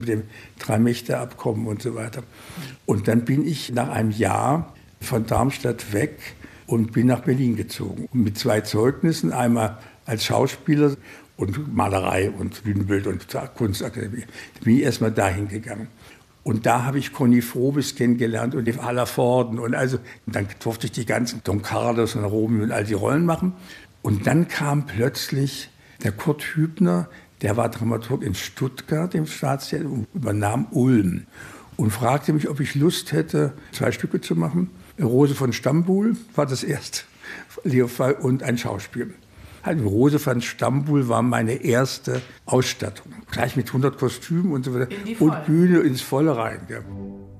mit dem Drei-Mächte-Abkommen und so weiter. Und dann bin ich nach einem Jahr von Darmstadt weg und bin nach Berlin gezogen. Mit 2 Zeugnissen, einmal als Schauspieler und Malerei und Bühnenbild und Kunstakademie. Da bin ich erstmal dahin gegangen. Und da habe ich Conny Frobis kennengelernt und den Hallervorden. Und dann durfte ich die ganzen Don Carlos und Romeo und all die Rollen machen. Und dann kam plötzlich der Kurt Hübner, der war Dramaturg in Stuttgart im Staatstheater und übernahm Ulm. Und fragte mich, ob ich Lust hätte, 2 Stücke zu machen. Rose von Stambul war das erste, Leofall und ein Schauspiel. Rose von Stambul war meine erste Ausstattung. Gleich mit 100 Kostümen und so weiter. Und Bühne ins Volle rein. Ja.